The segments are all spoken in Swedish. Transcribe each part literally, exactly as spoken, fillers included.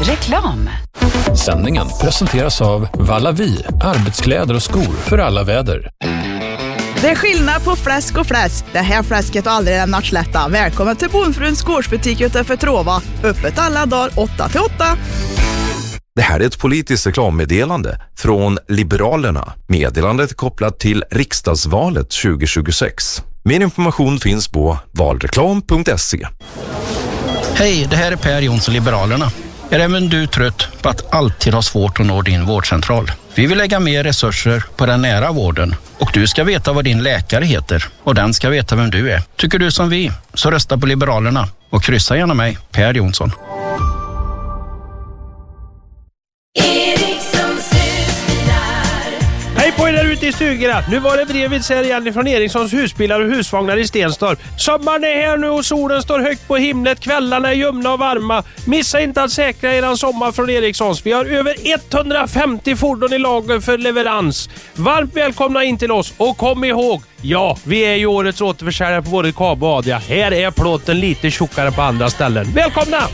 Reklam. Sändningen presenteras av Vallavi, arbetskläder och skor för alla väder. Det är skillnad på fläsk och fläsk. Det här fläsket har aldrig lämnat slätta. Välkommen till Bonfruns gårdsbutik utanför Trova. Öppet alla dagar åtta till åtta. Det här är ett politiskt reklammeddelande från Liberalerna. Meddelandet är kopplat till riksdagsvalet tjugo tjugosex. Mer information finns på valreklam punkt se. Hej, det här är Per Jonsson, Liberalerna. Är även du trött på att alltid ha svårt att nå din vårdcentral? Vi vill lägga mer resurser på den nära vården och du ska veta vad din läkare heter och den ska veta vem du är. Tycker du som vi, så rösta på Liberalerna och kryssa gärna mig, Per Jonsson. Hej på er där ute i stugorna. Nu var det brevet här igen från Erikssons husbilar och husvagnar i Stenstorp. Sommaren är här nu och solen står högt på himlet. Kvällarna är ljumna och varma. Missa inte att säkra eran sommar från Erikssons. Vi har över etthundrafemtio fordon i lager för leverans. Varmt välkomna in till oss och kom ihåg, ja, vi är ju årets återförsäljare på både Kabo och Adria. Här är plåten lite tjockare på andra ställen. Välkomna!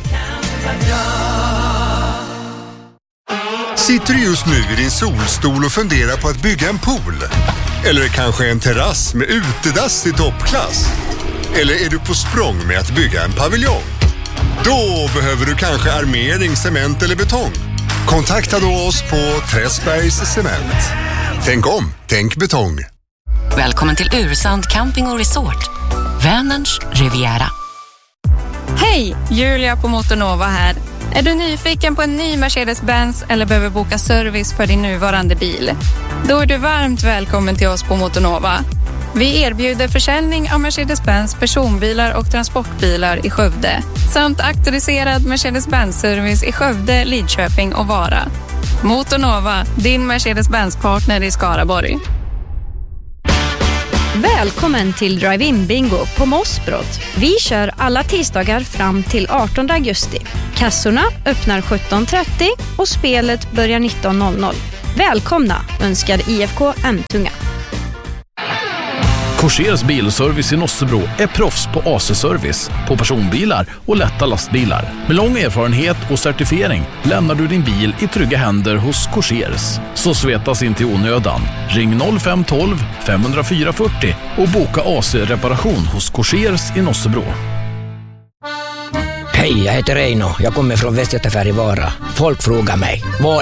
Sitter du just nu i din solstol och funderar på att bygga en pool? Eller kanske en terrass med utedass i toppklass? Eller är du på språng med att bygga en paviljong? Då behöver du kanske armering, cement eller betong. Kontakta då oss på Träsbergs Cement. Tänk om, tänk betong. Välkommen till Ursand Camping och Resort. Vänerns Riviera. Hej, Julia på Motonova här. Är du nyfiken på en ny Mercedes-Benz eller behöver boka service för din nuvarande bil? Då är du varmt välkommen till oss på Motonova. Vi erbjuder försäljning av Mercedes-Benz personbilar och transportbilar i Skövde samt auktoriserad Mercedes-Benz-service i Skövde, Lidköping och Vara. Motonova, din Mercedes-Benz-partner i Skaraborg. Välkommen till Drive-In Bingo på Mossbrott. Vi kör alla tisdagar fram till artonde augusti. Kassorna öppnar sjutton trettio och spelet börjar nitton noll noll. Välkomna, önskar I F K M-tunga. Korsers bilservice i Nossebro är proffs på A C-service på personbilar och lätta lastbilar. Med lång erfarenhet och certifiering lämnar du din bil i trygga händer hos Korsers. Så svetas inte i onödan. Ring noll fem ett två fem noll fyra fyra noll och boka A C-reparation hos Korsers i Nossebro. Hej, jag heter Reino. Jag kommer från Västgötafärg i Vara. Folk frågar mig, var